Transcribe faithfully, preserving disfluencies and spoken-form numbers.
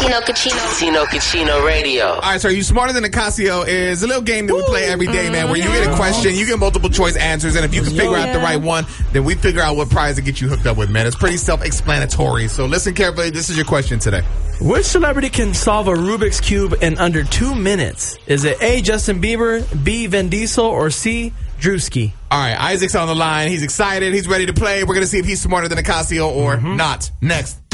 Tino Cucino. Tino Cucino Radio. All right, so Are You Smarter Than a Casio is a little game that we play every day, man, where you get a question, you get multiple choice answers, and if you can figure out the right one, then we figure out what prize to get you hooked up with, man. It's pretty self-explanatory. So listen carefully. This is your question today. Which celebrity can solve a Rubik's Cube in under two minutes? Is it A, Justin Bieber, B, Vin Diesel, or C, Drewski? All right, Isaac's on the line. He's excited. He's ready to play. We're going to see if he's smarter than a Casio or mm-hmm. not. Next.